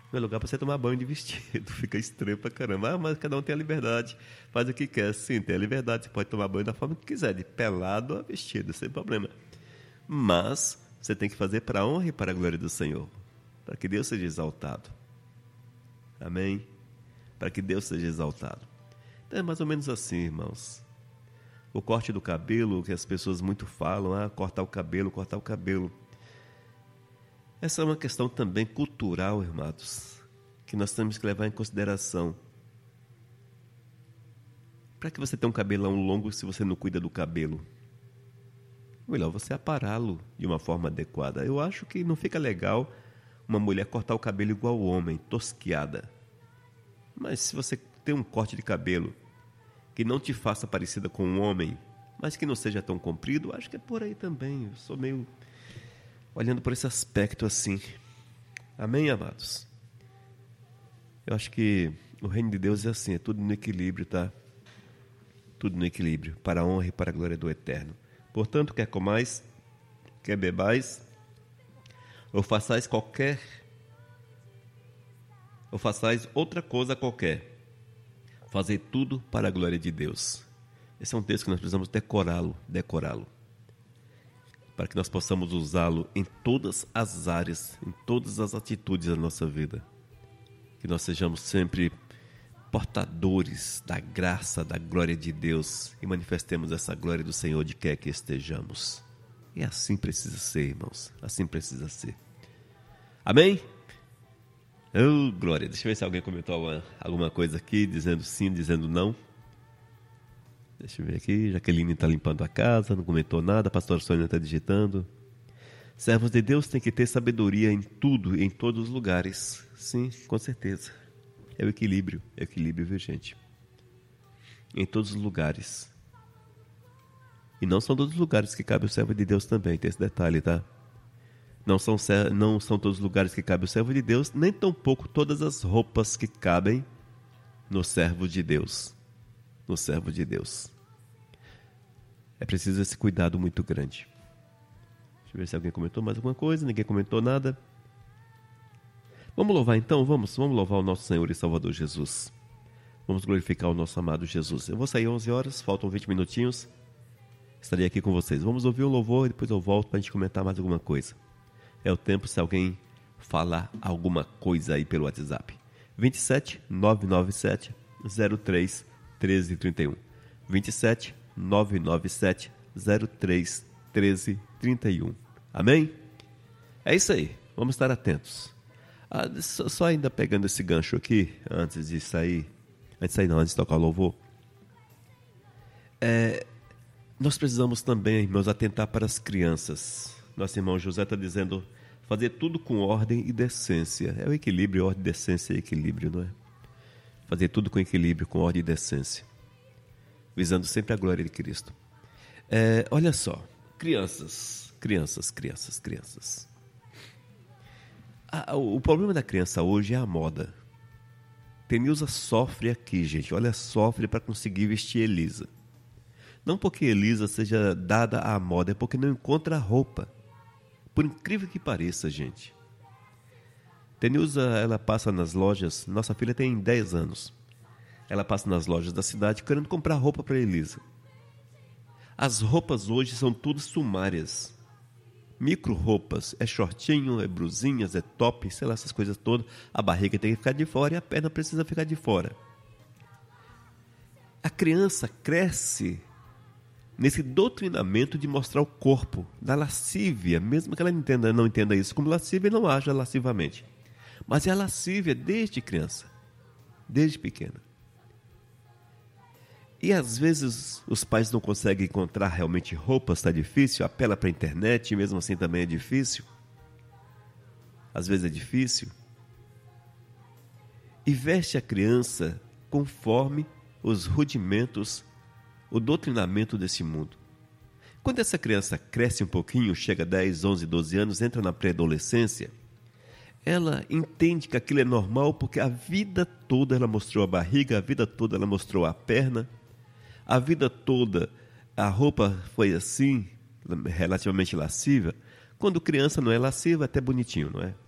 Não é lugar para você tomar banho de vestido. Fica estranho pra caramba. Ah, mas cada um tem a liberdade. Faz o que quer. Sim, tem a liberdade. Você pode tomar banho da forma que quiser, de pelado ou vestido, sem problema. Mas você tem que fazer para a honra e para a glória do Senhor. Para que Deus seja exaltado. Amém? Para que Deus seja exaltado. Então é mais ou menos assim, irmãos. O corte do cabelo, que as pessoas muito falam, cortar o cabelo, cortar o cabelo. Essa é uma questão também cultural, irmãos, que nós temos que levar em consideração. Para que você tenha um cabelão longo se você não cuida do cabelo? Melhor você apará-lo de uma forma adequada. Eu acho que não fica legal uma mulher cortar o cabelo igual o homem, tosquiada. Mas se você tem um corte de cabelo que não te faça parecida com um homem, mas que não seja tão comprido, acho que é por aí também. Eu sou meio olhando por esse aspecto assim. Amém, amados? Eu acho que o reino de Deus é assim, é tudo no equilíbrio, tá? Tudo no equilíbrio, para a honra e para a glória do Eterno. Portanto, quer comais, quer bebais, ou façais outra coisa qualquer, fazei tudo para a glória de Deus. Esse é um texto que nós precisamos decorá-lo, para que nós possamos usá-lo em todas as áreas, em todas as atitudes da nossa vida. Que nós sejamos sempre portadores da graça, da glória de Deus e manifestemos essa glória do Senhor onde quer que estejamos. E assim precisa ser, irmãos, assim precisa ser. Amém? Oh, glória. Deixa eu ver se alguém comentou alguma coisa aqui, dizendo sim, dizendo não. Deixa eu ver aqui. Jaqueline está limpando a casa, não comentou nada. A pastora Sônia está digitando. Servos de Deus têm que ter sabedoria em tudo e em todos os lugares. Sim, com certeza. É o equilíbrio, viu, gente? Em todos os lugares. E não são todos os lugares que cabe o servo de Deus também, tem esse detalhe, tá? Não são todos os lugares que cabe o servo de Deus, nem tampouco todas as roupas que cabem no servo de Deus. No servo de Deus. É preciso esse cuidado muito grande. Deixa eu ver se alguém comentou mais alguma coisa. Ninguém comentou nada. Vamos louvar então? Vamos louvar o nosso Senhor e Salvador Jesus. Vamos glorificar o nosso amado Jesus. Eu vou sair 11 horas, faltam 20 minutinhos. Estarei aqui com vocês. Vamos ouvir o louvor e depois eu volto para a gente comentar mais alguma coisa. É o tempo se alguém falar alguma coisa aí pelo WhatsApp. 27 997 03 13 31. 27 997 03 13 31. Amém? É isso aí. Vamos estar atentos. Só ainda pegando esse gancho aqui, antes de tocar o louvor. Nós precisamos também, irmãos, atentar para as crianças. Nosso irmão José está dizendo, fazer tudo com ordem e decência. É o equilíbrio, ordem, decência e equilíbrio, não é? Fazer tudo com equilíbrio, com ordem e decência. Visando sempre a glória de Cristo. Olha só, crianças. O problema da criança hoje é a moda. Tenilza sofre aqui, gente. Olha, sofre para conseguir vestir Elisa. Não porque Elisa seja dada à moda, é porque não encontra roupa. Por incrível que pareça, gente. Tenilza, ela passa nas lojas, nossa filha tem 10 anos. Ela passa nas lojas da cidade querendo comprar roupa para Elisa. As roupas hoje são todas sumárias. Micro roupas, é shortinho, é blusinhas, é top, sei lá, essas coisas todas. A barriga tem que ficar de fora e a perna precisa ficar de fora. A criança cresce nesse doutrinamento de mostrar o corpo, da lascívia, mesmo que ela não entenda isso como lascívia e não haja lascivamente. Mas é a lascívia desde criança, desde pequena. E às vezes os pais não conseguem encontrar realmente roupas, está difícil, apela para a internet, e mesmo assim também é difícil. Às vezes é difícil. E veste a criança conforme os rudimentos, o doutrinamento desse mundo. Quando essa criança cresce um pouquinho, chega a 10, 11, 12 anos, entra na pré-adolescência, ela entende que aquilo é normal porque a vida toda ela mostrou a barriga, a vida toda ela mostrou a perna, a vida toda a roupa foi assim, relativamente lasciva. Quando criança não é lasciva, é até bonitinho, não é?